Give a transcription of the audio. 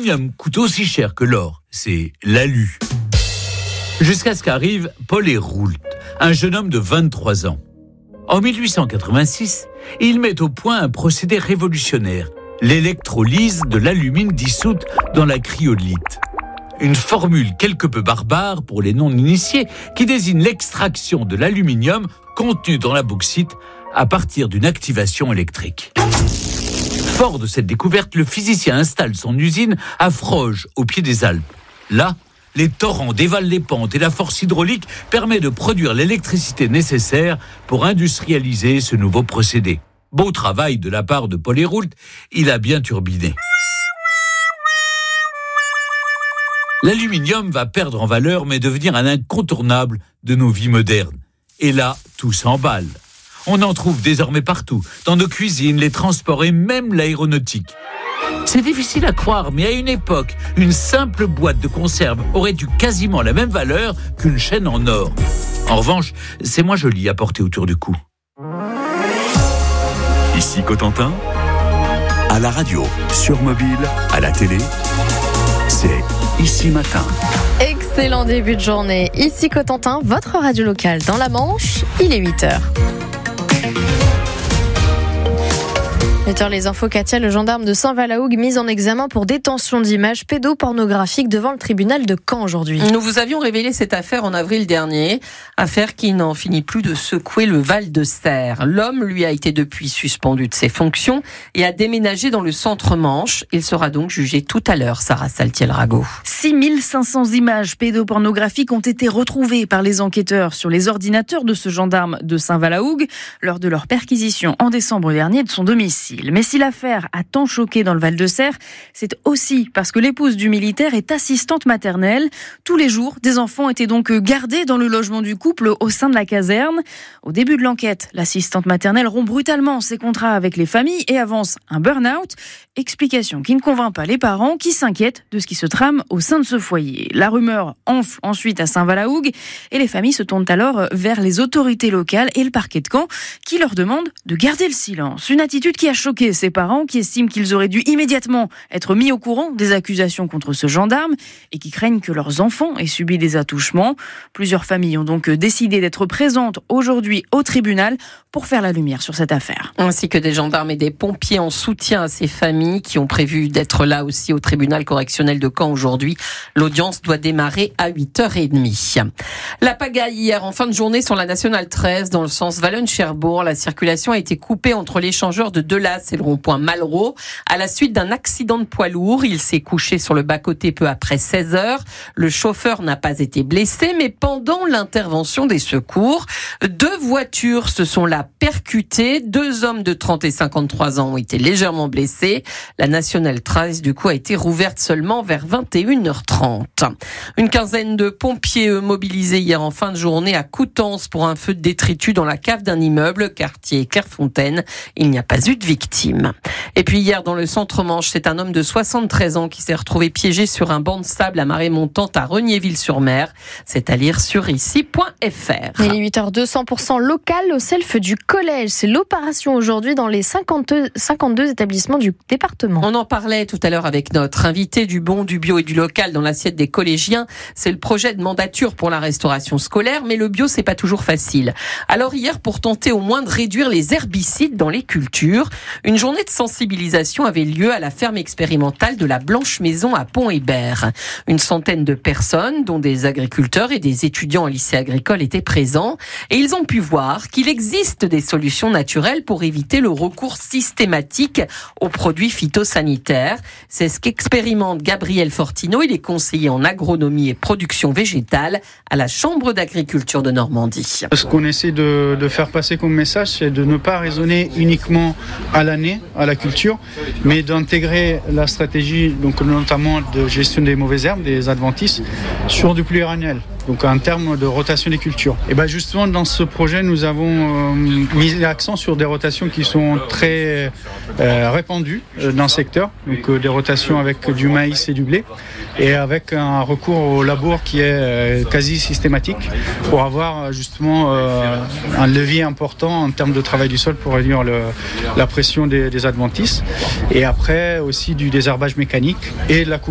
l'aluminium coûte aussi cher que l'or. C'est l'alu. Jusqu'à ce qu'arrive Paul Héroult, un jeune homme de 23 ans. En 1886, il met au point un procédé révolutionnaire, l'électrolyse de l'alumine dissoute dans la cryolite. Une formule quelque peu barbare pour les non-initiés qui désigne l'extraction de l'aluminium contenu dans la bauxite à partir d'une activation électrique. Fort de cette découverte, le physicien installe son usine à Froges, au pied des Alpes. Là, les torrents dévalent les pentes et la force hydraulique permet de produire l'électricité nécessaire pour industrialiser ce nouveau procédé. Beau travail de la part de Paul Héroult, il a bien turbiné. L'aluminium va perdre en valeur mais devenir un incontournable de nos vies modernes. Et là, tout s'emballe. On en trouve désormais partout, dans nos cuisines, les transports et même l'aéronautique. C'est difficile à croire, mais à une époque, une simple boîte de conserve aurait eu quasiment la même valeur qu'une chaîne en or. En revanche, c'est moins joli à porter autour du cou. Ici Cotentin, à la radio, sur mobile, à la télé, c'est Ici Matin. Excellent début de journée. Ici Cotentin, votre radio locale dans la Manche, il est 8h. 8h les infos, Katia, le gendarme de Saint-Valahougue mis en examen pour détention d'images pédopornographiques devant le tribunal de Caen aujourd'hui. Nous vous avions révélé cette affaire en avril dernier, affaire qui n'en finit plus de secouer le Val-de-Serre. L'homme, lui, a été depuis suspendu de ses fonctions et a déménagé dans le centre-Manche. Il sera donc jugé tout à l'heure, Sarah Saltiel-Rago. 6500 images pédopornographiques ont été retrouvées par les enquêteurs sur les ordinateurs de ce gendarme de Saint-Valahougue lors de leur perquisition en décembre dernier de son domicile. Mais si l'affaire a tant choqué dans le Val-de-Serre, c'est aussi parce que l'épouse du militaire est assistante maternelle. Tous les jours, des enfants étaient donc gardés dans le logement du couple au sein de la caserne. Au début de l'enquête, l'assistante maternelle rompt brutalement ses contrats avec les familles et avance un burn-out. Explication qui ne convainc pas les parents qui s'inquiètent de ce qui se trame au sein de ce foyer. La rumeur enfle ensuite à Saint-Valahougue et les familles se tournent alors vers les autorités locales et le parquet de Caen qui leur demandent de garder le silence. Une attitude qui a choqué ses parents qui estiment qu'ils auraient dû immédiatement être mis au courant des accusations contre ce gendarme et qui craignent que leurs enfants aient subi des attouchements. Plusieurs familles ont donc décidé d'être présentes aujourd'hui au tribunal pour faire la lumière sur cette affaire. Ainsi que des gendarmes et des pompiers en soutien à ces familles qui ont prévu d'être là aussi au tribunal correctionnel de Caen aujourd'hui. L'audience doit démarrer à 8h30. La pagaille hier en fin de journée sur la nationale 13 dans le sens Valognes-Cherbourg. La circulation a été coupée entre l'échangeur de Delas et le rond-point Malraux à la suite d'un accident de poids lourd. Il s'est couché sur le bas-côté peu après 16h. Le chauffeur n'a pas été blessé, mais pendant l'intervention des secours, 2 voitures se sont là percutées. 2 hommes de 30 et 53 ans ont été légèrement blessés. La nationale 13, du coup, a été rouverte seulement vers 21h30. Une quinzaine de pompiers mobilisés hier en fin de journée à Coutances pour un feu de détritus dans la cave d'un immeuble, quartier Clairefontaine. Il n'y a pas eu de victimes. Et puis hier, dans le centre-Manche, c'est un homme de 73 ans qui s'est retrouvé piégé sur un banc de sable à marée montante à Regnéville-sur-Mer. C'est à lire sur ici.fr. Il est 8h02, 100% local au self du collège. C'est l'opération aujourd'hui dans les 52 établissements du département. On en parlait tout à l'heure avec notre invité, du bon, du bio et du local dans l'assiette des collégiens. C'est le projet de mandature pour la restauration scolaire, mais le bio, c'est pas toujours facile. Alors hier, pour tenter au moins de réduire les herbicides dans les cultures, une journée de sensibilisation avait lieu à la ferme expérimentale de la Blanche Maison à Pont-Hébert. Une centaine de personnes, dont des agriculteurs et des étudiants en lycée agricole, étaient présents et ils ont pu voir qu'il existe des solutions naturelles pour éviter le recours systématique aux produits phytosanitaires. C'est ce qu'expérimente Gabriel Fortino. Il est conseiller en agronomie et production végétale à la Chambre d'agriculture de Normandie. Ce qu'on essaie de faire passer comme message, c'est de ne pas raisonner uniquement à l'année, à la culture, mais d'intégrer la stratégie, donc notamment de gestion des mauvaises herbes, des adventices, sur du pluriannuel. Donc en termes de rotation des cultures. Et bien justement dans ce projet nous avons mis l'accent sur des rotations qui sont très répandues dans le secteur. Donc des rotations avec du maïs et du blé et avec un recours au labour qui est quasi systématique pour avoir justement un levier important en termes de travail du sol pour réduire la pression des adventices. Et après aussi du désherbage mécanique et de la coupe